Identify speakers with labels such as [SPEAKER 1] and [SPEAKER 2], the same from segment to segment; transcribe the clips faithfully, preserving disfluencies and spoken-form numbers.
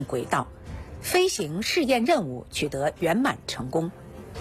[SPEAKER 1] 轨道，飞行试验任务取得圆满成功。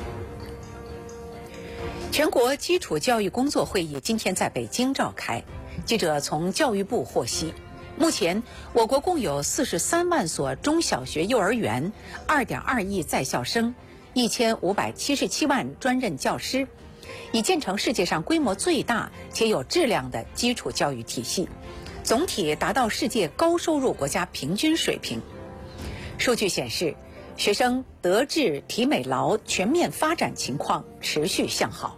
[SPEAKER 1] 全国基础教育工作会议今天在北京召开。记者从教育部获悉，目前我国共有四十三万所中小学、幼儿园，二点二亿在校生，一千五百七十七万专任教师，已建成世界上规模最大且有质量的基础教育体系，总体达到世界高收入国家平均水平。数据显示，学生德智体美劳全面发展情况持续向好。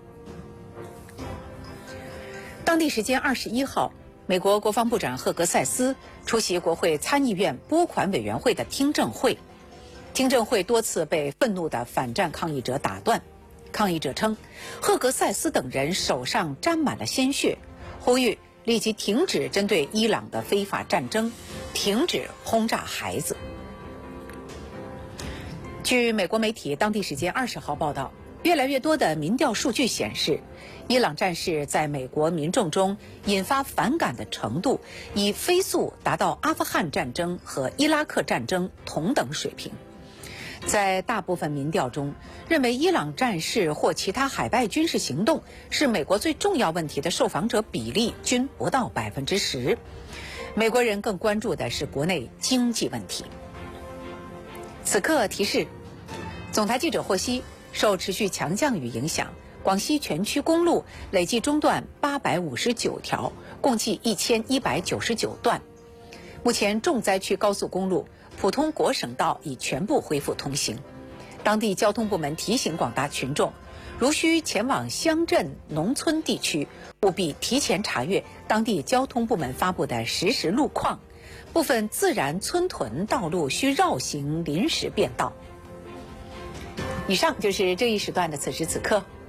[SPEAKER 1] 当地时间二十一号，美国国防部长赫格塞斯出席国会参议院拨款委员会的听证会。听证会多次被愤怒的反战抗议者打断。抗议者称，赫格塞斯等人手上沾满了鲜血，呼吁立即停止针对伊朗的非法战争，停止轰炸孩子。据美国媒体当地时间二十号报道，越来越多的民调数据显示，伊朗战事在美国民众中引发反感的程度已飞速达到阿富汗战争和伊拉克战争同等水平。在大部分民调中，认为伊朗战事或其他海外军事行动是美国最重要问题的受访者比例均不到百分之十。美国人更关注的是国内经济问题。此刻提示，总台记者获悉，受持续强降雨影响，广西全区公路累计中断八百五十九条，共计一千一百九十九段。目前重灾区高速公路、普通国省道已全部恢复通行。当地交通部门提醒广大群众，如需前往乡镇、农村地区，务必提前查阅当地交通部门发布的实时路况，部分自然村屯道路需绕行临时变道。以上就是这一时段的此时此刻。